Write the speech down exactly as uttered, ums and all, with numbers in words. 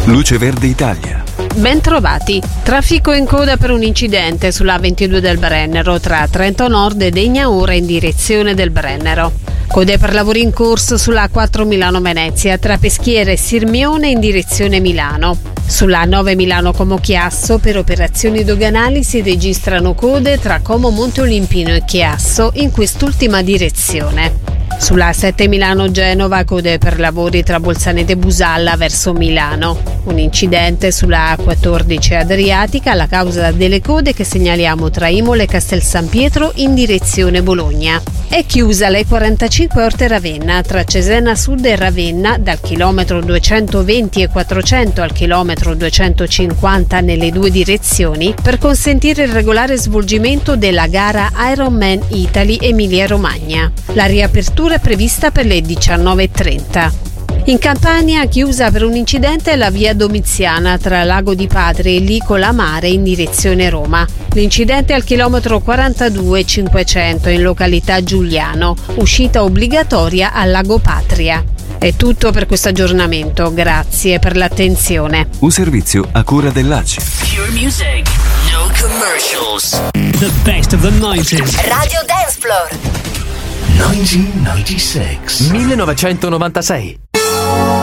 Luce Verde Italia. Ben trovati. Traffico in coda per un incidente sulla A ventidue del Brennero tra Trento Nord e Degna Ora in direzione del Brennero. Code per lavori in corso sulla A quattro Milano-Venezia tra Peschiera e Sirmione in direzione Milano. Sulla A nove Milano-Como Chiasso per operazioni doganali si registrano code tra Como Monte Olimpino e Chiasso in quest'ultima direzione. Sulla A sette Milano-Genova code per lavori tra Bolzaneto e Busalla verso Milano. Un incidente sulla A quattordici Adriatica alla causa delle code che segnaliamo tra Imola e Castel San Pietro in direzione Bologna. È chiusa l'E quarantacinque Orte Ravenna tra Cesena Sud e Ravenna dal chilometro duecentoventi e quattrocento al chilometro duecentocinquanta nelle due direzioni per consentire il regolare svolgimento della gara Ironman Italy Emilia Romagna. La riapertura è prevista per le diciannove e trenta. In Campania, chiusa per un incidente la via Domiziana tra Lago di Padre e Licola Mare in direzione Roma. L'incidente è al chilometro quarantadue cinquecento in località Giuliano, uscita obbligatoria al Lago Patria. È tutto per questo aggiornamento, grazie per l'attenzione. Un servizio a cura dell'A C I. Pure music, no commercials. The best of the nineties. Radio Dance Floor. millenovecentonovantasei. millenovecentonovantasei.